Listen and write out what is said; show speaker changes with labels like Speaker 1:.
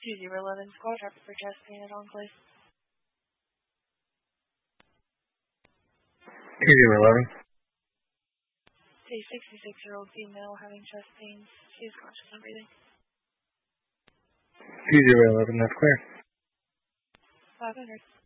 Speaker 1: 2011 squad traffic for chest pain at Enclave.
Speaker 2: 2011.
Speaker 1: A 66-year-old female having chest pains. She is conscious and breathing.
Speaker 2: 2011, that's clear.
Speaker 1: 500.